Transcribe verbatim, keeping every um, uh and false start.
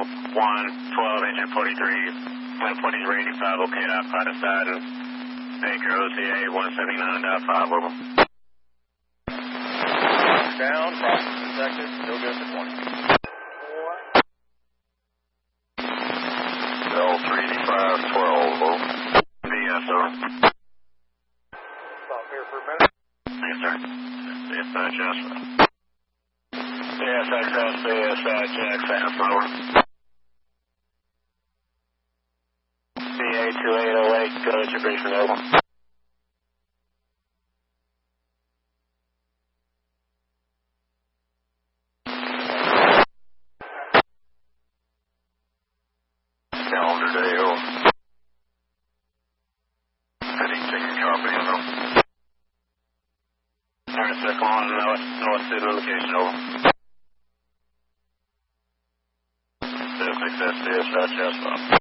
one, twelve, engine forty-three, wind forty-three, eighty-five, okay, dot five to side, and Baker O C A one seventy-nine point five, over. Down, process detected, still good for twenty. L three eighty-five, twelve, over. Yes, sir. Stop here for a minute. Yes, sir. Dispatch, yes, sir. Yes, X S B, dispatch, X S, over. C A two eight oh eight, go to your briefing, over. Calendar day, over. Heading, taking copy, over. Alright, sir, come on, north, north to the location, over. X S B, dispatch, yes, sir.